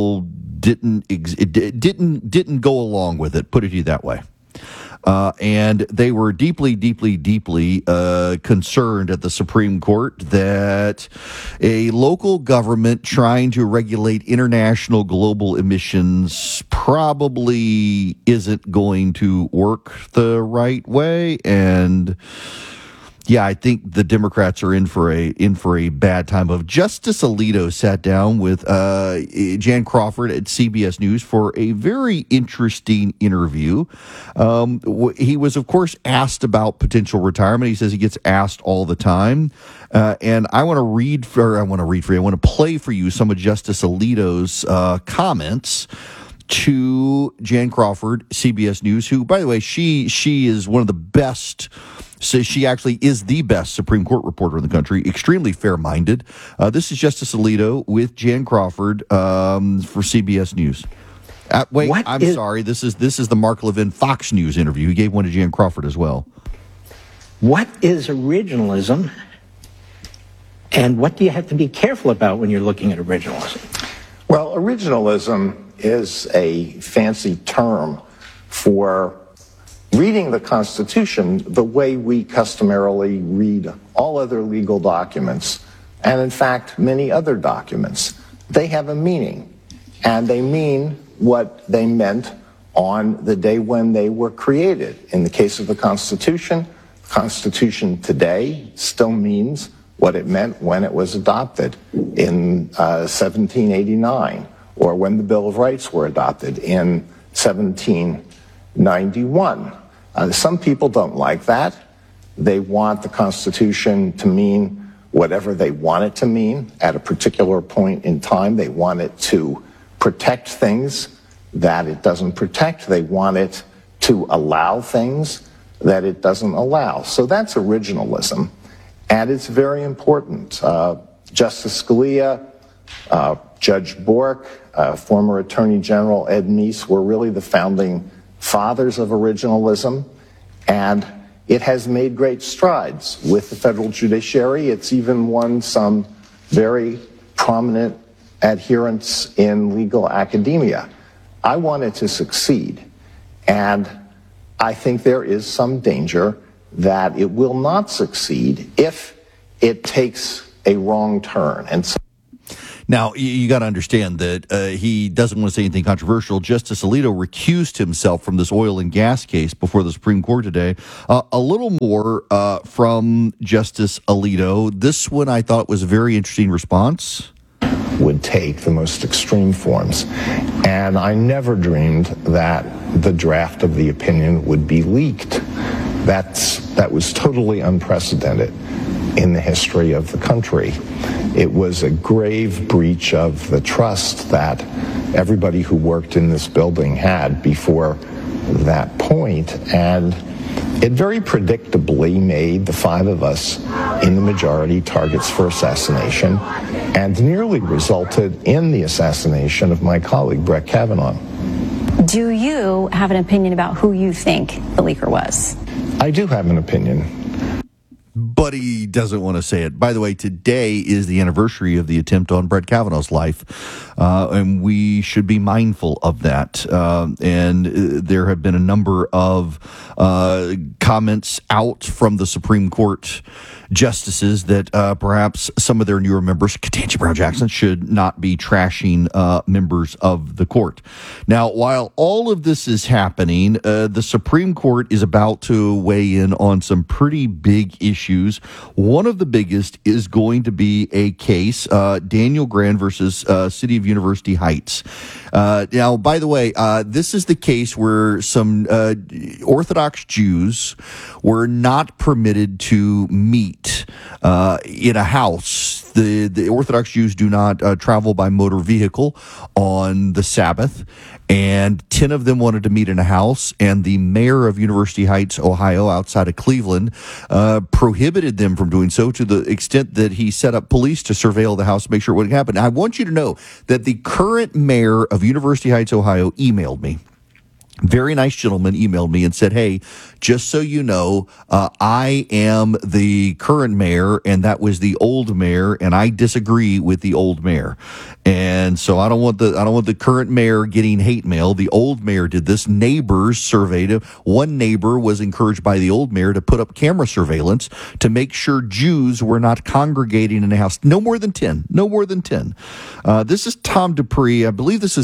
didn't go along with it. Put it that way. And they were deeply concerned at the Supreme Court that a local government trying to regulate international global emissions probably isn't going to work the right way. And yeah, I think the Democrats are in for a bad time. Of Justice Alito sat down with Jan Crawford at CBS News for a very interesting interview. He was, of course, asked about potential retirement. He says he gets asked all the time. And I want to play for you some of Justice Alito's comments to Jan Crawford, CBS News, who, by the way, she is one of the best. So she actually is the best Supreme Court reporter in the country, extremely fair-minded. This is Justice Alito with Jan Crawford for CBS News. Sorry. This is the Mark Levin Fox News interview. He gave one to Jan Crawford as well. What is originalism, and what do you have to be careful about when you're looking at originalism? Well, originalism is a fancy term for reading the Constitution the way we customarily read all other legal documents, and in fact, many other documents. They have a meaning, and they mean what they meant on the day when they were created. In the case of the Constitution today still means what it meant when it was adopted in 1789, or when the Bill of Rights were adopted in 1791. Some people don't like that. They want the Constitution to mean whatever they want it to mean at a particular point in time. They want it to protect things that it doesn't protect. They want it to allow things that it doesn't allow. So that's originalism, and it's very important. Justice Scalia, Judge Bork, former Attorney General Ed Meese were really the founding fathers of originalism, and it has made great strides with the federal judiciary. It's even won some very prominent adherents in legal academia. I want it to succeed, and I think there is some danger that it will not succeed if it takes a wrong turn. And so now, you got to understand that he doesn't want to say anything controversial. Justice Alito recused himself from this oil and gas case before the Supreme Court today. A little more from Justice Alito. This one I thought was a very interesting response. Would take the most extreme forms. And I never dreamed that the draft of the opinion would be leaked. That was totally unprecedented in the history of the country. It was a grave breach of the trust that everybody who worked in this building had before that point, and it very predictably made the five of us in the majority targets for assassination, and nearly resulted in the assassination of my colleague Brett Kavanaugh. Do you have an opinion about who you think the leaker was? I do have an opinion. But he doesn't want to say it. By the way, today is the anniversary of the attempt on Brett Kavanaugh's life, and we should be mindful of that. And there have been a number of comments out from the Supreme Court justices that perhaps some of their newer members, Ketanji Brown Jackson, should not be trashing members of the court. Now, while all of this is happening, the Supreme Court is about to weigh in on some pretty big issues. One of the biggest is going to be a case, Daniel Grand versus City of University Heights. Now, by the way, this is the case where some Orthodox Jews were not permitted to meet in a house. The Orthodox Jews do not travel by motor vehicle on the Sabbath, and 10 of them wanted to meet in a house, and the mayor of University Heights, Ohio, outside of Cleveland, prohibited them from doing so to the extent that he set up police to surveil the house to make sure it wouldn't happen. Now, I want you to know that the current mayor of University Heights, Ohio, emailed me. Very nice gentleman emailed me and said, hey, just so you know, I am the current mayor, and that was the old mayor, and I disagree with the old mayor. And so I don't want the current mayor getting hate mail. The old mayor did this. Neighbors surveyed him. One neighbor was encouraged by the old mayor to put up camera surveillance to make sure Jews were not congregating in a house. No more than 10. No more than 10. This is Tom Dupree. I believe this is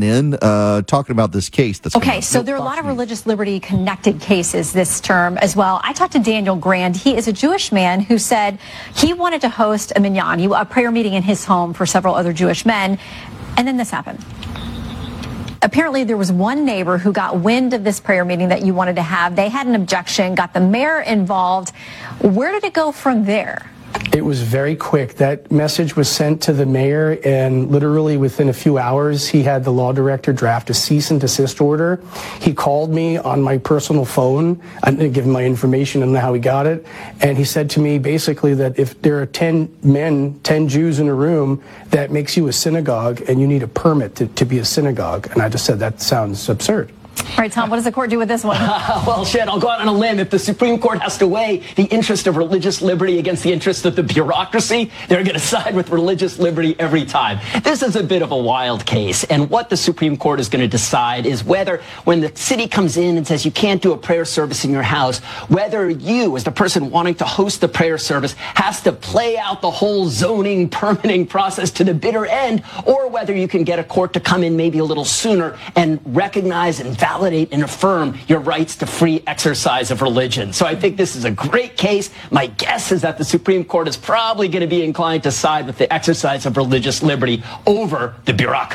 CNN talking about this case. That's okay. So there are a lot of religious liberty connected cases this term as well. I talked to Daniel Grand. He is a Jewish man who said he wanted to host a minyan, a prayer meeting in his home for several other Jewish men. And then this happened. Apparently there was one neighbor who got wind of this prayer meeting that you wanted to have. They had an objection, got the mayor involved. Where did it go from there? It was very quick. That message was sent to the mayor, and literally within a few hours, he had the law director draft a cease and desist order. He called me on my personal phone. I didn't give him my information and how he got it. And he said to me basically that if there are 10 men, 10 Jews in a room, that makes you a synagogue, and you need a permit to be a synagogue. And I just said, that sounds absurd. All right, Tom, what does the court do with this one? Well, Shed, I'll go out on a limb. If the Supreme Court has to weigh the interest of religious liberty against the interest of the bureaucracy, they're going to side with religious liberty every time. This is a bit of a wild case, and what the Supreme Court is going to decide is whether, when the city comes in and says you can't do a prayer service in your house, whether you, as the person wanting to host the prayer service, has to play out the whole zoning, permitting process to the bitter end, or whether you can get a court to come in maybe a little sooner and recognize and validate and affirm your rights to free exercise of religion. So I think this is a great case. My guess is that the Supreme Court is probably going to be inclined to side with the exercise of religious liberty over the bureaucracy.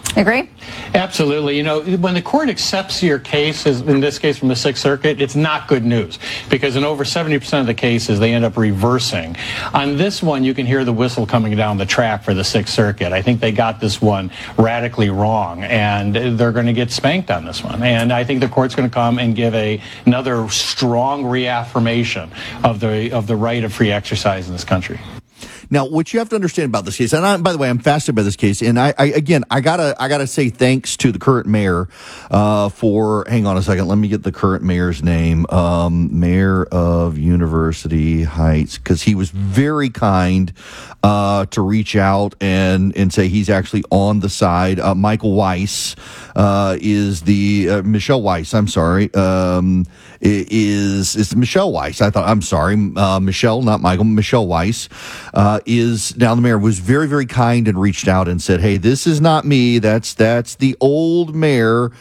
Agree? Absolutely. You know, when the court accepts your case, as in this case from the Sixth Circuit, it's not good news because in over 70% of the cases, they end up reversing. On this one, you can hear the whistle coming down the track for the Sixth Circuit. I think they got this one radically wrong, and they're going to get spanked on this one. And I think the court's going to come and give another strong reaffirmation of the right of free exercise in this country. Now, what you have to understand about this case, and by the way, I'm fascinated by this case, and I gotta say thanks to the current mayor for. Hang on a second, let me get the current mayor's name. Mayor of University Heights, because he was very kind to reach out and say he's actually on the side. Michael Weiss is the Michelle Weiss. I'm sorry. Is Michelle Weiss? Michelle, not Michael. Michelle Weiss is now the mayor. Was very, very kind and reached out and said, "Hey, this is not me. That's the old mayor.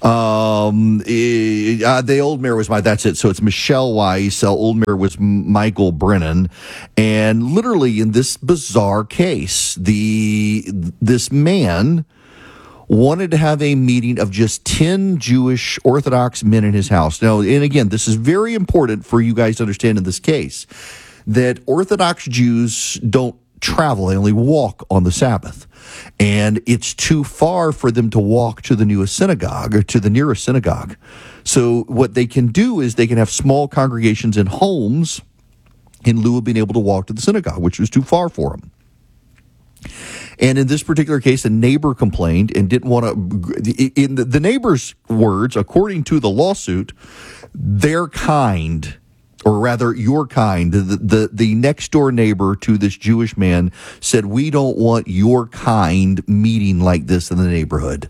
The old mayor was that's it. So it's Michelle Weiss. Old mayor was Michael Brennan, and literally in this bizarre case, this man wanted to have a meeting of just 10 Jewish Orthodox men in his house. Now, and again, this is very important for you guys to understand in this case, that Orthodox Jews don't travel. They only walk on the Sabbath. And it's too far for them to walk to the nearest synagogue or to the nearest synagogue. So what they can do is they can have small congregations in homes in lieu of being able to walk to the synagogue, which was too far for them. And in this particular case, a neighbor complained and didn't want to, in the neighbor's words, according to the lawsuit, their kind, or rather your kind, the next door neighbor to this Jewish man said, "We don't want your kind meeting like this in the neighborhood."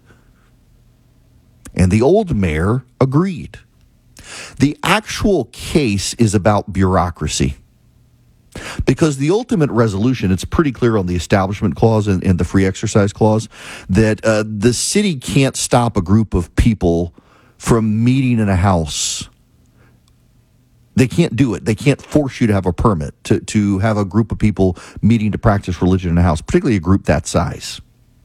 And the old mayor agreed. The actual case is about bureaucracy. Because the ultimate resolution, it's pretty clear on the Establishment Clause and the Free Exercise Clause, that the city can't stop a group of people from meeting in a house. They can't do it. They can't force you to have a permit to have a group of people meeting to practice religion in a house, particularly a group that size.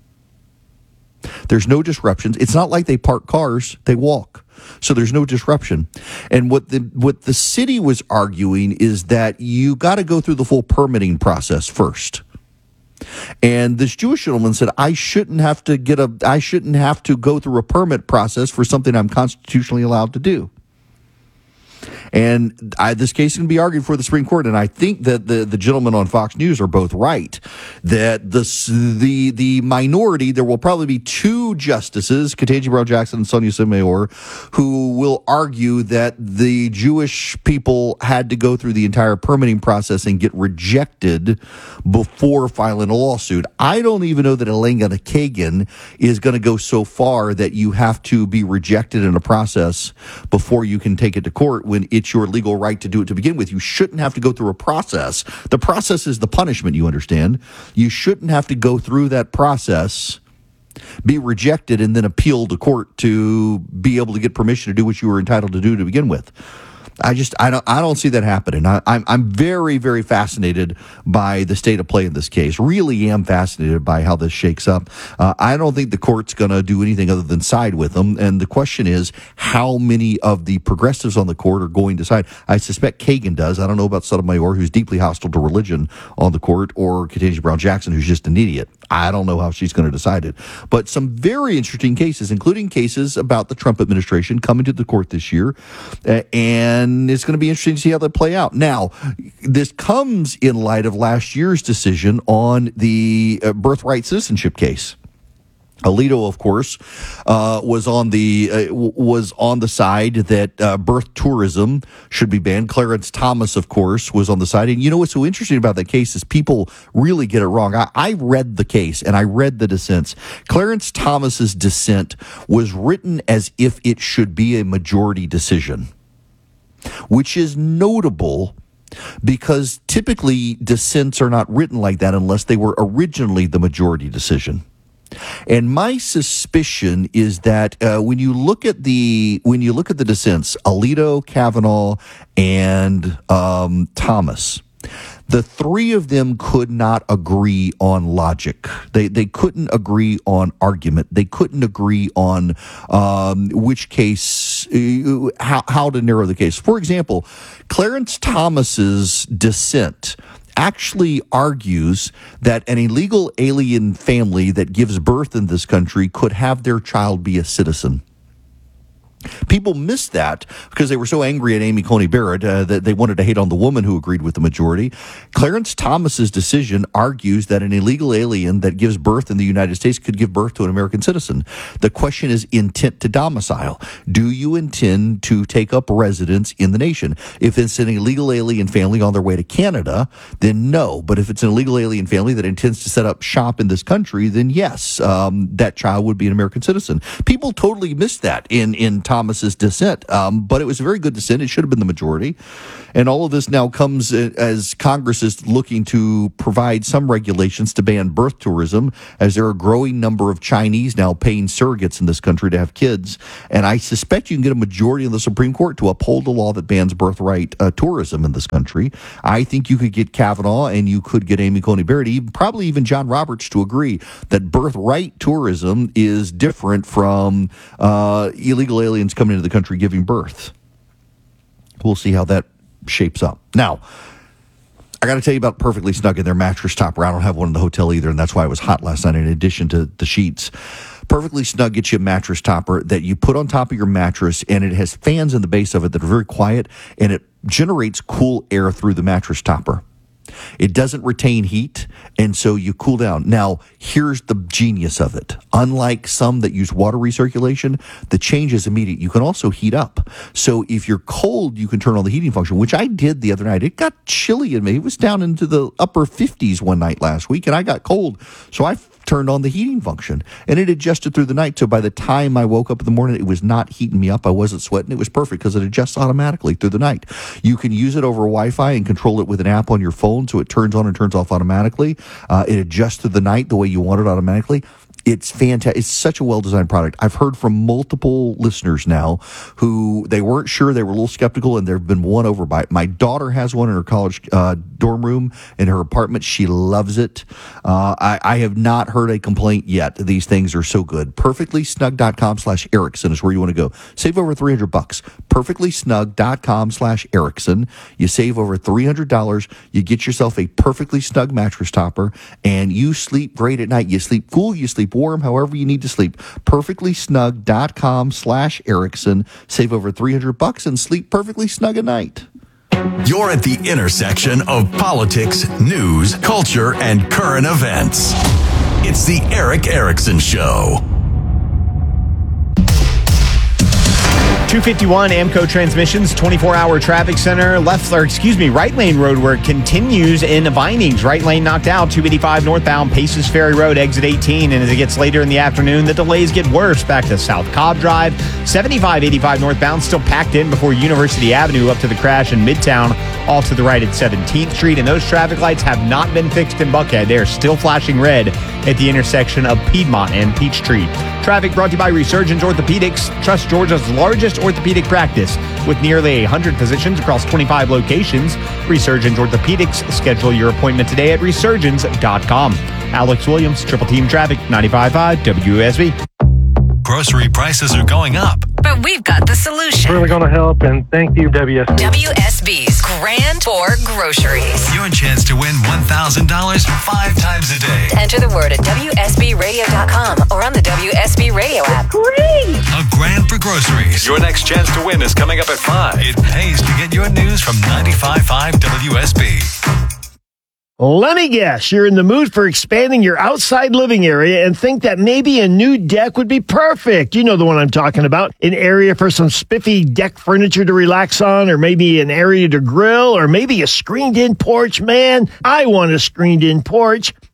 There's no disruptions. It's not like they park cars, they walk. So there's no disruption. And what the city was arguing is that you got to go through the full permitting process first. And this Jewish gentleman said, I shouldn't have to go through a permit process for something I'm constitutionally allowed to do. And this case can be argued for the Supreme Court, and I think that the gentlemen on Fox News are both right. That the minority, there will probably be two justices, Ketanji Brown Jackson and Sonia Sotomayor, who will argue that the Jewish people had to go through the entire permitting process and get rejected before filing a lawsuit. I don't even know that Elena Kagan is going to go so far that you have to be rejected in a process before you can take it to court when it's your legal right to do it to begin with. You shouldn't have to go through a process. The process is the punishment, you understand. You shouldn't have to go through that process, be rejected, and then appeal to court to be able to get permission to do what you were entitled to do to begin with. I don't see that happening. I'm very, very fascinated by the state of play in this case. Really am fascinated by how this shakes up. I don't think the court's going to do anything other than side with them. And the question is, how many of the progressives on the court are going to side? I suspect Kagan does. I don't know about Sotomayor, who's deeply hostile to religion on the court, or Ketanji Brown Jackson, who's just an idiot. I don't know how she's going to decide it. But some very interesting cases, including cases about the Trump administration coming to the court this year. And it's going to be interesting to see how they play out. Now, this comes in light of last year's decision on the birthright citizenship case. Alito, of course, was on the side that birth tourism should be banned. Clarence Thomas, of course, was on the side. And you know what's so interesting about that case is people really get it wrong. I read the case and I read the dissents. Clarence Thomas's dissent was written as if it should be a majority decision, which is notable because typically dissents are not written like that unless they were originally the majority decision. And my suspicion is that when you look at the dissents, Alito, Kavanaugh, and Thomas, The three of them could not agree on logic. They couldn't agree on argument. They couldn't agree on which case, how to narrow the case. For example, Clarence Thomas's dissent actually argues that an illegal alien family that gives birth in this country could have their child be a citizen. People missed that because they were so angry at Amy Coney Barrett that they wanted to hate on the woman who agreed with the majority. Clarence Thomas's decision argues that an illegal alien that gives birth in the United States could give birth to an American citizen. The question is intent to domicile. Do you intend to take up residence in the nation? If it's an illegal alien family on their way to Canada, then no. But if it's an illegal alien family that intends to set up shop in this country, then yes, that child would be an American citizen. People totally missed that in Thomas's dissent, but it was a very good dissent. It should have been the majority. And all of this now comes as Congress is looking to provide some regulations to ban birth tourism, as there are a growing number of Chinese now paying surrogates in this country to have kids. And I suspect you can get a majority in the Supreme Court to uphold the law that bans birthright tourism in this country. I think you could get Kavanaugh and you could get Amy Coney Barrett, probably even John Roberts, to agree that birthright tourism is different from illegal aliens coming into the country giving birth. We'll see how that shapes up. Now, I got to tell you about Perfectly Snug and their mattress topper. I don't have one in the hotel either, and that's why it was hot last night in addition to the sheets. Perfectly Snug gets you a mattress topper that you put on top of your mattress, and it has fans in the base of it that are very quiet, and it generates cool air through the mattress topper. It doesn't retain heat, and so you cool down. Now, here's the genius of it. Unlike some that use water recirculation, the change is immediate. You can also heat up. So if you're cold, you can turn on the heating function, which I did the other night. It got chilly in me. It was down into the upper 50s one night last week, and I got cold. So I turned on the heating function, and it adjusted through the night. So by the time I woke up in the morning, it was not heating me up. I wasn't sweating. It was perfect because it adjusts automatically through the night. You can use it over Wi-Fi and control it with an app on your phone, so it turns on and turns off automatically. It adjusts through the night the way you want it automatically. It's fantastic. It's such a well-designed product. I've heard from multiple listeners now who they weren't sure. They were a little skeptical, and they've been won over by it. My daughter has one in her college dorm room in her apartment. She loves it. I have not heard a complaint yet. These things are so good. PerfectlySnug.com/Erickson is where you want to go. Save over $300. PerfectlySnug.com/Erickson. You save over $300. You get yourself a Perfectly Snug mattress topper, and you sleep great at night. You sleep cool. You sleep warm, however you need to sleep. PerfectlySnug.com/Erickson. Save over $300 and sleep perfectly snug at night. You're at the intersection of politics, news, culture, and current events. It's the Erick Erickson Show. 251 Amco Transmissions 24-hour traffic center. Right lane road work continues in Vinings. Right lane knocked out. 285 northbound Paces Ferry Road, exit 18. And as it gets later in the afternoon, the delays get worse. Back to South Cobb Drive. 75-85 northbound still packed in before University Avenue up to the crash in Midtown. All to the right at 17th Street. And those traffic lights have not been fixed in Buckhead. They are still flashing red at the intersection of Piedmont and Peachtree. Traffic brought to you by Resurgence Orthopedics. Trust Georgia's largest orthopedic practice with nearly 100 positions across 25 locations. Resurgence Orthopedics. Schedule your appointment today at resurgence.com. Alex Williams, Triple Team Traffic, 95.5 WSB. Grocery prices are going up. But we've got the solution. Really going to help, and thank you, WSB. WSB's Grand Tour Groceries. Your chance to win $1,000 5 times a day. Enter the word at WSBRadio.com or on the WSB Radio app. Great! A grand for groceries. Your next chance to win is coming up at 5. It pays to get your news from 95.5 WSB. Let me guess, you're in the mood for expanding your outside living area and think that maybe a new deck would be perfect. You know the one I'm talking about. An area for some spiffy deck furniture to relax on, or maybe an area to grill, or maybe a screened-in porch. Man, I want a screened-in porch.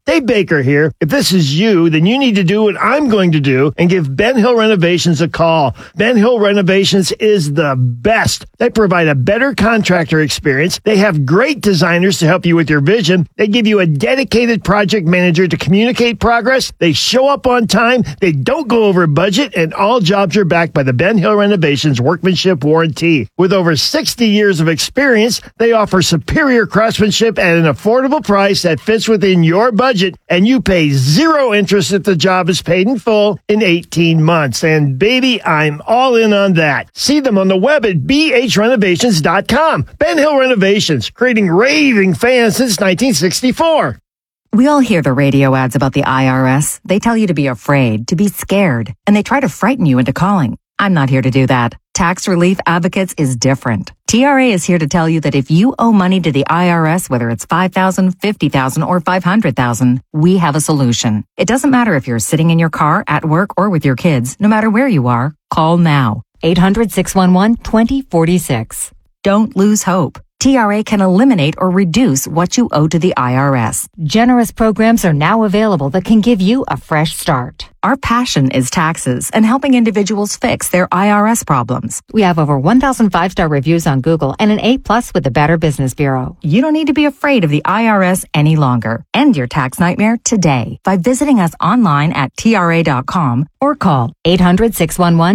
Dave Baker here. If this is you, then you need to do what I'm going to do and give Ben Hill Renovations a call. Ben Hill Renovations is the best. They provide a better contractor experience. They have great designers to help you with your vision. They give you a dedicated project manager to communicate progress. They show up on time. They don't go over budget, and all jobs are backed by the Ben Hill Renovations Workmanship Warranty. With over 60 years of experience, they offer superior craftsmanship at an affordable price that fits within your budget, and you pay zero interest if the job is paid in full in 18 months. And baby, I'm all in on that. See them on the web at bhrenovations.com. Ben Hill Renovations, creating raving fans since 1964. We all hear the radio ads about the IRS. They tell you to be afraid, to be scared, and they try to frighten you into calling. I'm not here to do that. Tax Relief Advocates is different. TRA is here to tell you that if you owe money to the IRS, whether it's $5,000, $50,000, or $500,000, we have a solution. It doesn't matter if you're sitting in your car, at work, or with your kids. No matter where you are, call now. 800-611-2046. Don't lose hope. TRA can eliminate or reduce what you owe to the IRS. Generous programs are now available that can give you a fresh start. Our passion is taxes and helping individuals fix their IRS problems. We have over 1,000 5-star reviews on Google and an A+ with the Better Business Bureau. You don't need to be afraid of the IRS any longer. End your tax nightmare today by visiting us online at TRA.com or call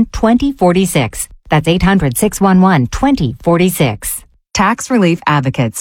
800-611-2046. That's 800-611-2046. Tax Relief Advocates.